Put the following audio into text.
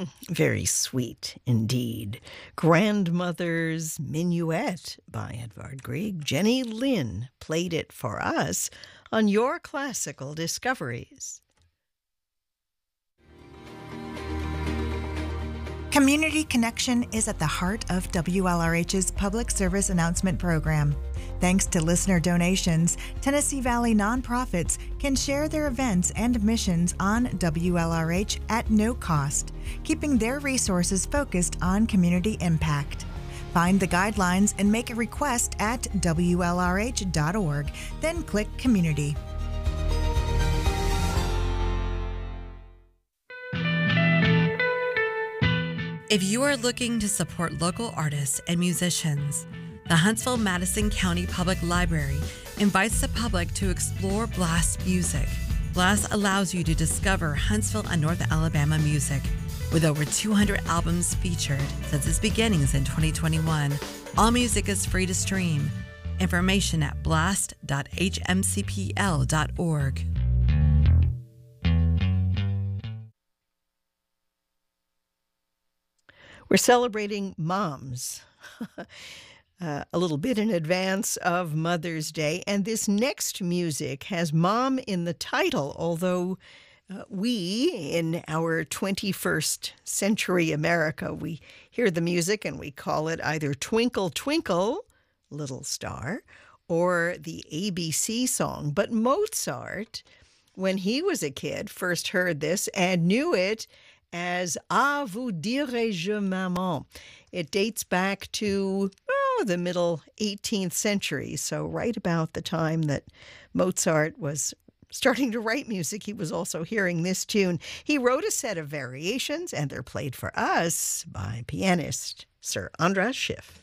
Very sweet indeed. Grandmother's Minuet by Edvard Grieg. Jenny Lynn played it for us on Your Classical Discoveries. Community Connection is at the heart of WLRH's public service announcement program. Thanks to listener donations, Tennessee Valley nonprofits can share their events and missions on WLRH at no cost, keeping their resources focused on community impact. Find the guidelines and make a request at WLRH.org, then click Community. If you are looking to support local artists and musicians, the Huntsville-Madison County Public Library invites the public to explore Blast music. Blast allows you to discover Huntsville and North Alabama music. With over 200 albums featured since its beginnings in 2021, all music is free to stream. Information at blast.hmcpl.org. We're celebrating moms a little bit in advance of Mother's Day, and this next music has mom in the title, although we, in our 21st century America, we hear the music and we call it either Twinkle, Twinkle, Little Star, or the ABC song. But Mozart, when he was a kid, first heard this and knew it as "Ah, vous dirai-je, maman." It dates back to the middle 18th century, so right about the time that Mozart was starting to write music, he was also hearing this tune. He wrote a set of variations, and they're played for us by pianist Sir Andras Schiff.